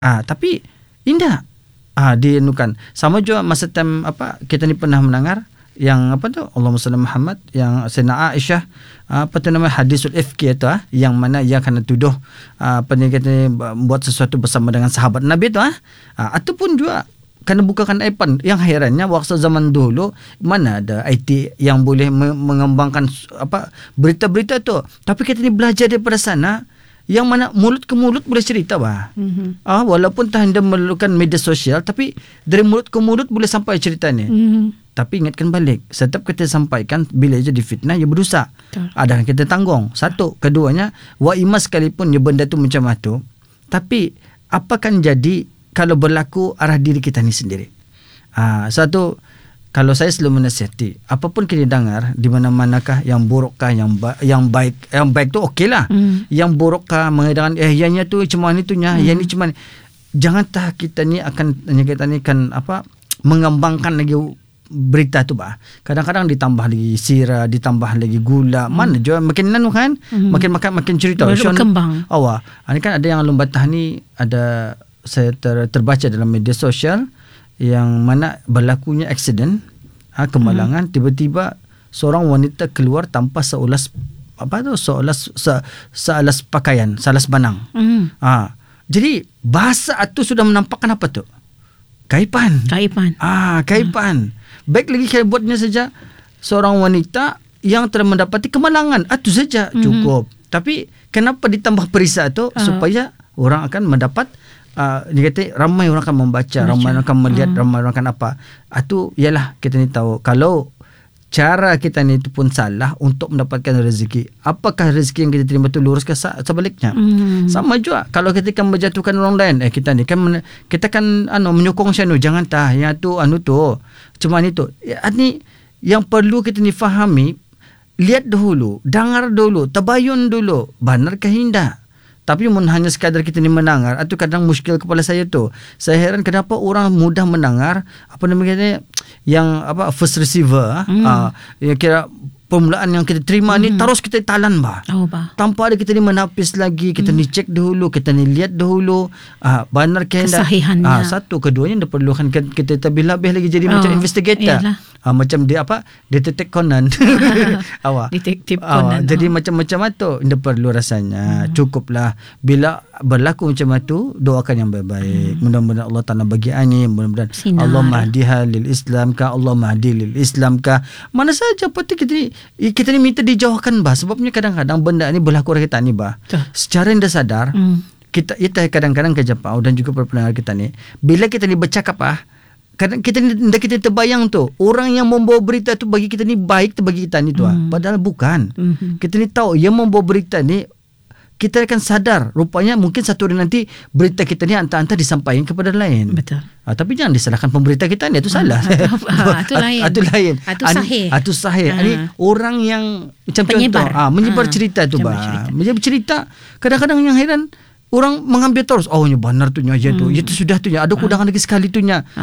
Tapi indah. Dianukan. Sama juga masa time kita ni pernah mendengar yang Allahumma salli Muhammad, yang Sayyidina Aisyah hadisul ifki itu yang mana ia akan tuduh buat sesuatu bersama dengan sahabat Nabi itu ataupun juga kena bukakan aipan. Yang herannya waktu zaman dulu mana ada IT yang boleh mengembangkan berita-berita tu, tapi kita ni belajar daripada sana yang mana mulut ke mulut boleh cerita walaupun tak ada memerlukan media sosial, tapi dari mulut ke mulut boleh sampai cerita ni. Tapi ingatkan balik, setiap kita sampaikan bila je difitnah, ia berdosa. Ada kita tanggung. Satu, keduanya, wa'imah sekalipun benda tu macam tu, tapi apa kan jadi kalau berlaku arah diri kita ni sendiri. Satu, kalau saya selalu menasihati, apapun kita dengar di mana-manakah, yang burukkah, yang baik tu okeylah. Yang burukkah mengatakan ianya tu cuma itunya, yang ni cuma, jangan tak kita ni akan mengembangkan lagi berita tu kadang-kadang ditambah lagi sirah, ditambah lagi gula, mana juga makin kan, makin makan makin cerita berkembang. Ini kan ada yang Lumbatah ni, ada saya terbaca dalam media sosial yang mana berlakunya aksiden kemalangan, tiba-tiba seorang wanita keluar tanpa seolas pakaian, sealas banang. Jadi bahasa itu sudah menampakkan apa tu? Kaipan. Kaipan. Baik lagi saya buatnya saja seorang wanita yang telah mendapati kemalangan, itu saja cukup. Tapi kenapa ditambah perisai tu supaya orang akan mendapat dia kata ramai orang akan membaca, ramai orang akan melihat, ramai orang akan apa. Itu ialah kita ni tahu kalau cara kita ni itu pun salah untuk mendapatkan rezeki. Apakah rezeki yang kita terima tu lurus ke sebaliknya? Sama juga kalau kita kan menjatuhkan orang lain, kita ni kan kita kan menyokong sianu, jangan yang tu tu cuma itu. Ini yang perlu kita ni fahami, lihat dulu, dengar dulu, tabayun dulu, benarkah indah? Tapi hanya sekadar kita ni mendengar, itu kadang muskil kepala saya tu. Saya heran kenapa orang mudah mendengar yang first receiver, yang kira permulaan yang kita terima ni terus kita talan tanpa ada kita ni menapis lagi, kita ni cek dahulu, kita ni lihat dahulu benar kesahihannya. Satu, keduanya diperlukan kita lebih lagi jadi macam investigator. Macam dia detektif Conan. Detektif Conan. Jadi macam-macam itu dia perlu rasanya. Cukuplah bila berlaku macam itu, doakan yang baik-baik. Mudah-mudahan Allah Ta'ala bagi ani, mudah-mudahan Allah mahdiha lil Islam ka, Allah mahdi lil Islam ka. Mana saja pasti kita ni minta dijauhkan sebabnya kadang-kadang benda ni berlaku pada kita ni secara tidak sadar. Kita kadang-kadang ke Jepang dan juga para pendengar kita ni, bila kita ni bercakap kadang kita terbayang tu orang yang membawa berita tu bagi kita ni baik tu bagi kita ni tu padahal bukan. Kita ni tahu yang membawa berita ni, kita akan sadar rupanya mungkin satu hari nanti berita kita ni hantar-hantar disampaikan kepada lain. Betul. Tapi jangan disalahkan pemberita kita ni, itu salah. Itu lain. Itu sahih. Ini orang yang macam penyebar. Contoh menyebar cerita tu menyebar cerita. Kadang-kadang yang heran orang mengambil terus, ini benar tu nya, itu sudah tu nya, ada kudangan lagi sekali tu nya.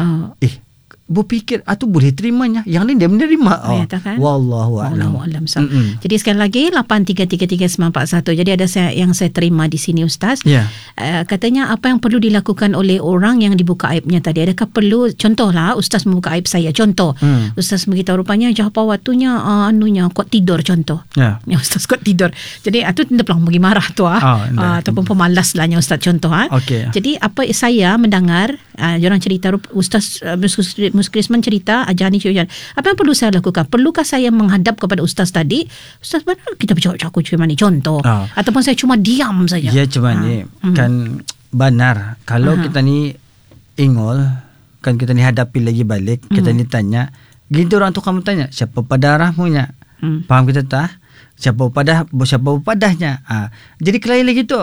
Berfikir itu boleh terimanya, yang lain dia menerima. Wallahu a'lam. Jadi sekali lagi 83333941. Jadi ada yang saya terima di sini Ustaz. Katanya apa yang perlu dilakukan oleh orang yang dibuka aibnya tadi? Adakah perlu, contohlah Ustaz membuka aib saya, contoh Ustaz beritahu rupanya jahapa waktunya kuat tidur, contoh Ustaz kuat tidur, jadi itu tidak perlu pergi marah tu ataupun pemalas lah Ustaz, contoh. Jadi apa saya mendengar orang cerita Ustaz Muskrisman cerita ajar ni cerita, apa yang perlu saya lakukan? Perlukah saya menghadap kepada Ustaz tadi, Ustaz benar kita bercakap cuma ni, contoh, ataupun saya cuma diam saja? Ya cuma ni kan benar. Kalau kita ni ingol, kan kita ni hadapi lagi balik, kita ni tanya gitu, orang tu kamu tanya siapa padarahmu nya, faham kita tak? Siapa padahnya. Jadi kelain lagi tu.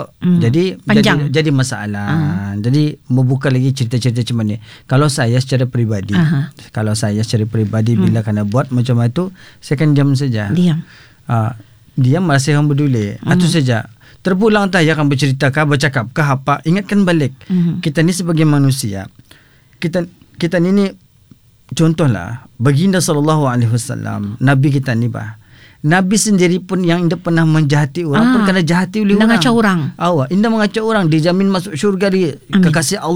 Jadi masalah. Jadi membuka lagi cerita-cerita macam ni. Kalau saya secara peribadi, bila kena buat macam itu, saya akan diam saja. Diam masih orang peduli. Itu saja. Terpulang tak akan bercerita kah, bercakap kah apa. Ingatkan balik. Kita ni sebagai manusia. Kita ni contohlah baginda sallallahu alaihi wasallam, Nabi kita ni Nabi sendiri pun yang tidak pernah menjahati orang pun kena jahati oleh orang. Mengacau orang. Awak, indah mengacau orang, dijamin masuk syurga dia. Kekasih Allah